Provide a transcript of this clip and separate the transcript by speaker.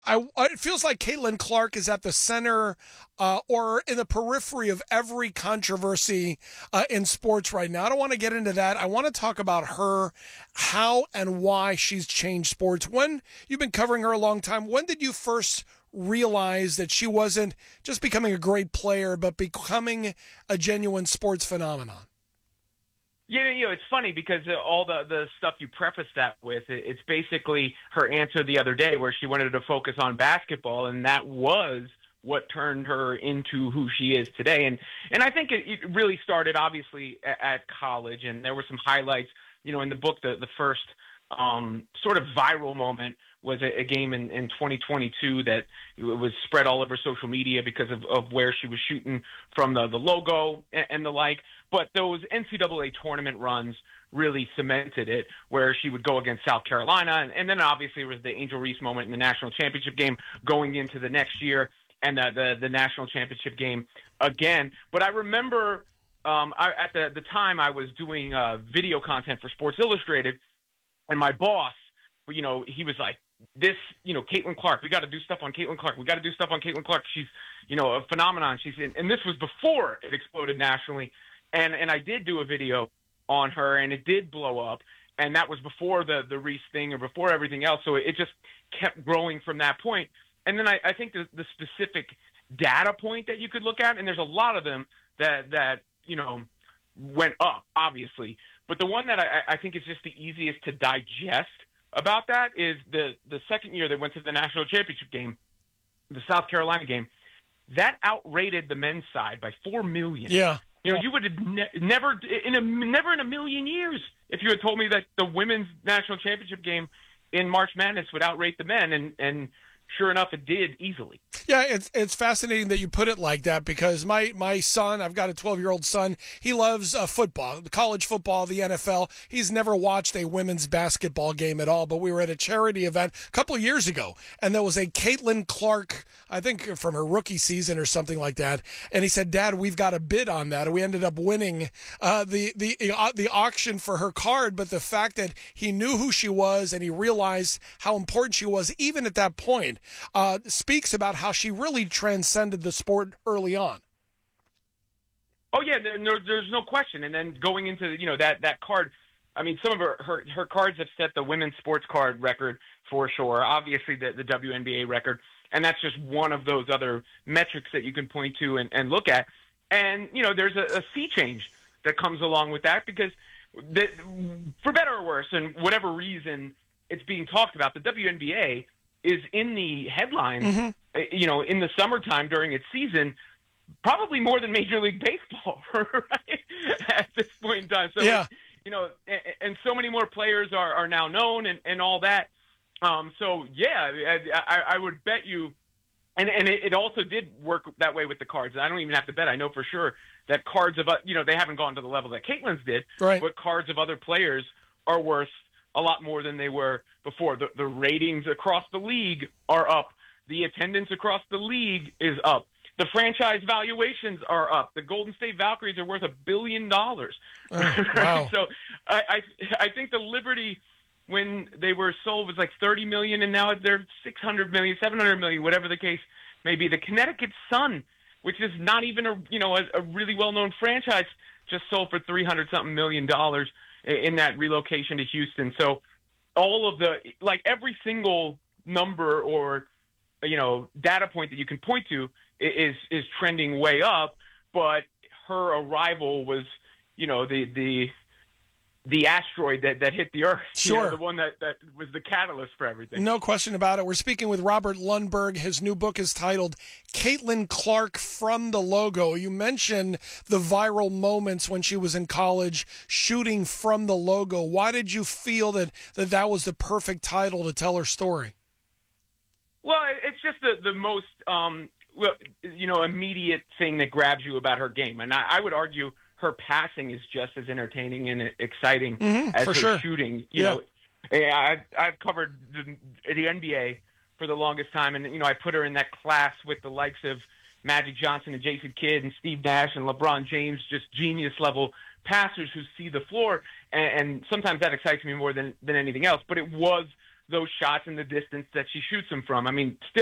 Speaker 1: It feels like Caitlin Clark is at the center or in the periphery of every controversy in sports right now. I don't want to get into that. I want to talk about her, how and why she's changed sports. When you've been covering her a long time, when did you first realize that she wasn't just becoming a great player, but becoming a genuine sports phenomenon?
Speaker 2: Yeah, it's funny because all the stuff you preface that with, it's basically her answer the other day where she wanted to focus on basketball, and that was what turned her into who she is today. And I think it really started obviously at college, and there were some highlights, in the book. The first sort of viral moment was a game in 2022 that was spread all over social media because of where she was shooting from the logo and the like. But those NCAA tournament runs really cemented it, where she would go against South Carolina. And then obviously it was the Angel Reese moment in the national championship game going into the next year and the national championship game again. But I remember at the time I was doing video content for Sports Illustrated, and my boss, he was like, Caitlin Clark, we got to do stuff on Caitlin Clark. We got to do stuff on Caitlin Clark. She's, a phenomenon. And this was before it exploded nationally. And I did do a video on her, and it did blow up. And that was before the Reese thing or before everything else. So it just kept growing from that point. And then I think the specific data point that you could look at, and there's a lot of them that went up, obviously. But the one that I think is just the easiest to digest about that is the second year they went to the national championship game, the South Carolina game. That outrated the men's side by 4 million.
Speaker 1: Yeah.
Speaker 2: You would have never in a million years if you had told me that the women's national championship game in March Madness would outrate the men, and sure enough, it did easily.
Speaker 1: Yeah, it's fascinating that you put it like that, because my son, I've got a 12-year-old son, he loves football, college football, the NFL. He's never watched a women's basketball game at all, but we were at a charity event a couple of years ago, and there was a Caitlin Clark, I think from her rookie season or something like that, and he said, "Dad, we've got a bid on that," and we ended up winning the auction for her card. But the fact that he knew who she was and he realized how important she was even at that point speaks about how she really transcended the sport early on.
Speaker 2: Oh yeah, there's no question. And then going into that card, I mean, some of her cards have set the women's sports card record for sure. Obviously, the WNBA record, and that's just one of those other metrics that you can point to and look at. And there's a sea change that comes along with that, because for better or worse, and whatever reason it's being talked about, the WNBA is in the headlines, in the summertime during its season, probably more than Major League Baseball, right? At this point in time. So,
Speaker 1: yeah.
Speaker 2: And so many more players are now known and all that. So, yeah, I would bet you, and it also did work that way with the cards. I don't even have to bet. I know for sure that cards of, they haven't gone to the level that Caitlin's did,
Speaker 1: right,
Speaker 2: but cards of other players are worth a lot more than they were before. The ratings across the league are up. The attendance across the league is up. The franchise valuations are up. The Golden State Valkyries are worth $1 billion.
Speaker 1: Oh, wow.
Speaker 2: So I think the Liberty, when they were sold, was like $30 million, and now they're $600 million, $700 million, whatever the case may be. The Connecticut Sun, which is not even a really well-known franchise, just sold for $300-something million in that relocation to Houston. So all of every single number or, data point that you can point to is trending way up, but her arrival was, the asteroid that hit the Earth.
Speaker 1: Sure.
Speaker 2: The one that was the catalyst for everything.
Speaker 1: No question about it. We're speaking with Robert Lundberg. His new book is titled Caitlin Clark from the Logo. You mentioned the viral moments when she was in college, shooting from the logo. Why did you feel that was the perfect title to tell her story?
Speaker 2: Well, it's just the most, immediate thing that grabs you about her game. And I would argue her passing is just as entertaining and exciting as her shooting. I've covered the NBA for the longest time, and I put her in that class with the likes of Magic Johnson and Jason Kidd and Steve Nash and LeBron James, just genius level passers who see the floor, and sometimes that excites me more than anything else. But it was those shots in the distance that she shoots them from. I mean, still.